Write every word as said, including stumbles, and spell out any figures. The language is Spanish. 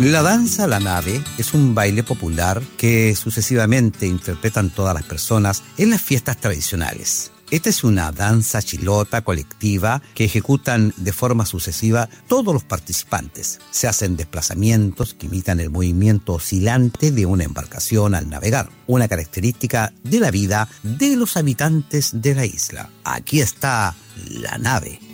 La danza a la nave es un baile popular que sucesivamente interpretan todas las personas en las fiestas tradicionales. Esta es una danza chilota colectiva que ejecutan de forma sucesiva todos los participantes. Se hacen desplazamientos que imitan el movimiento oscilante de una embarcación al navegar, una característica de la vida de los habitantes de la isla. Aquí está la nave.